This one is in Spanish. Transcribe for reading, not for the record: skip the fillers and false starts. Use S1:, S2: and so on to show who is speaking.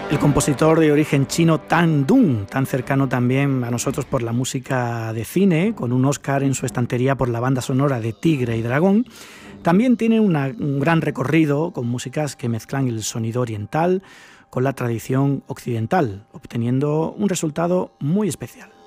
S1: El compositor de origen chino Tan Dun, tan cercano también a nosotros por la música de cine, con un Oscar en su estantería por la banda sonora de Tigre y Dragón, también tiene un gran recorrido con músicas que mezclan el sonido oriental con la tradición occidental, obteniendo un resultado muy especial.